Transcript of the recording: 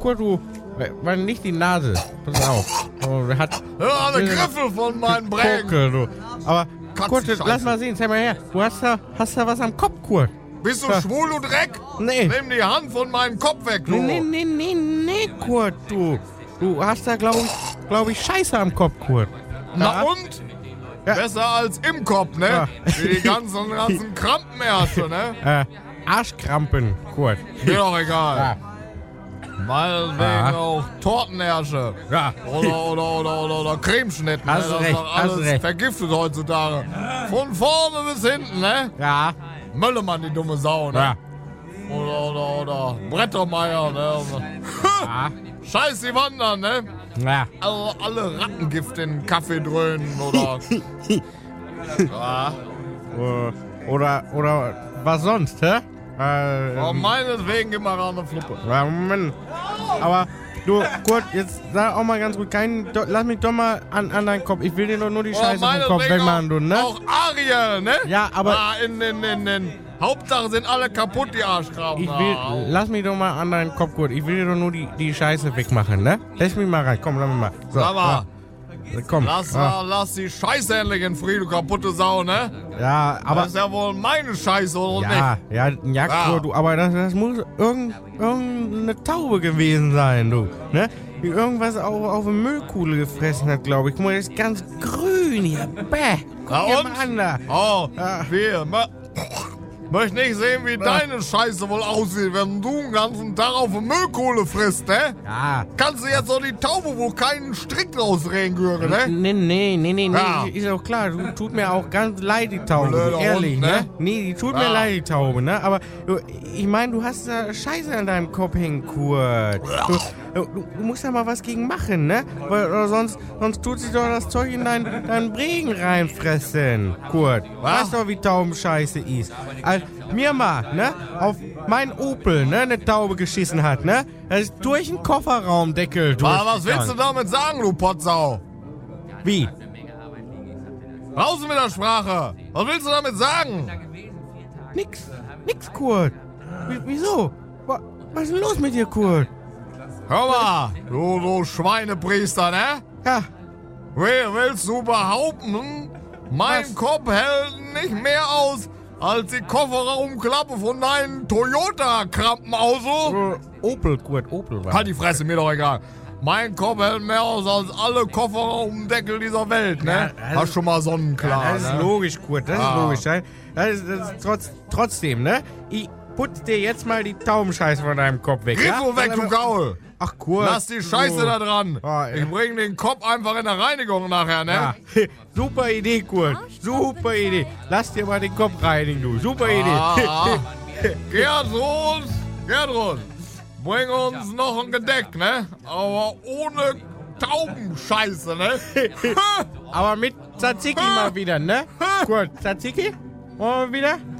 Kurt, du, war nicht die Nase. Pass auf. Ja, der Griffel von meinen Brägen. Kocke, du. Aber, Kurt, Katzenscheiße. lass mal sehen, zeig mal her. Du hast da was am Kopf, Kurt. Bist du schwul, du Dreck? Nee. Nimm die Hand von meinem Kopf weg, du. Nee, Kurt, du. Du hast da, glaub ich, Scheiße am Kopf, Kurt. Na und? Ja. Besser als im Kopf, ne? Ja. Wie die ganzen Krampenärzte, ne? Arschkrampen, Kurt. Mir doch egal. Ja. Meinetwegen auch Tortenärsche. Ja. Oder Cremeschnitten. Hast Ne? Das recht, ist doch alles hast recht. vergiftet heutzutage. Von vorne bis hinten, ne? Ja. Möllemann, die dumme Sau, ne? Ja. Oder Brettermeier, ne? Ja. Scheiß die Wandern, ne? Ja. Also alle Rattengift in den Kaffee dröhnen oder. Ja. Oder was sonst, hä? Aber meinetwegen immer ran eine Fluppe. Ja, Moment. Aber du, Kurt, jetzt sag auch mal ganz ruhig, lass mich doch mal an deinen Kopf. Ich will dir doch nur die Scheiße vom Kopf wegmachen, du, ne? Auch Ariel, ne? Ja, aber in Hauptsache sind alle kaputt, die Arschgraben. lass mich doch mal an deinen Kopf, Kurt. Ich will dir doch nur die Scheiße wegmachen, ne? Lass mich mal rein, komm, lass mich mal. So, Sag mal, komm. lass die Scheiße endlich in Frieden, du kaputte Sau, ne? Ja, aber... Das ist ja wohl meine Scheiße, oder nicht? Ja, Kurt, du, aber das muss irgendeine Taube gewesen sein, du, ne? Die irgendwas auf eine Müllkuhle gefressen hat, glaube ich. Guck mal, das ist ganz grün hier. Bäh. Na Guck dir und? mal an da. Oh, Ja. wir. Möchte nicht sehen, wie deine Scheiße wohl aussieht, wenn du den ganzen Tag auf eine Müllkohle frisst, ne? Ja. Kannst du jetzt auch die Taube, wo keinen Strick rausreden gehören, ne? Nee. Ja. Ist auch klar, du, tut mir auch ganz leid, die Taube. Blöder Ehrlich, Hund, ne? ne? Nee, die tut mir Ja. leid, die Taube, ne? Aber du, ich meine, du hast da Scheiße an deinem Kopf hängen, Kurt. Du musst da mal was gegen machen, ne? Oder sonst tut sich doch das Zeug in deinen Bregen reinfressen, Kurt. Was? Weißt doch, wie Taubenscheiße ist. Also, mir mal, ne? Auf mein Opel, ne? Eine Taube geschissen hat, ne? Das ist durch den Kofferraumdeckel durch. Was willst du damit sagen, du Potsau? Wie? Raus mit der Sprache! Was willst du damit sagen? Nix, Kurt. Wieso? Was ist denn los mit dir, Kurt? Hör mal, du Schweinepriester, ne? Ja, Willst du behaupten, mein Was? Kopf hält nicht mehr aus als die Kofferraumklappe von deinem Toyota-Krampenauto? Opel, Kurt, Opel war. Halt die Fresse, mir doch egal. Mein Kopf hält mehr aus als alle Kofferraumdeckel dieser Welt, ne? Ja, also- Hast schon mal sonnenklar, Das ist ne? logisch, Kurt, das ist Ah. logisch. Das ist trotzdem, ne? Ich putz dir jetzt mal die Taubenscheiße von deinem Kopf weg, ja? Griffel weg, du Gaul! Ach, Kurt. Lass die Scheiße da dran. Ah, ja. Ich bring den Kopf einfach in der Reinigung nachher, ne? Ja. Super Idee, Kurt. Super Idee. Lass dir mal den Kopf reinigen, du. Super Idee. Gertrud, bring uns noch ein Gedeck, ne? Aber ohne Taubenscheiße, ne? Aber mit Tzatziki mal wieder, ne? Kurt, Tzatziki? Wollen wir wieder?